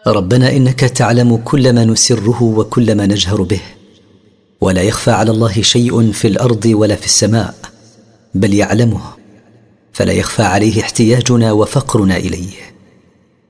ربنا إنك تعلم كل ما نسره وكل ما نجهر به، ولا يخفى على الله شيء في الأرض ولا في السماء، بل يعلمه، فلا يخفى عليه احتياجنا وفقرنا إليه.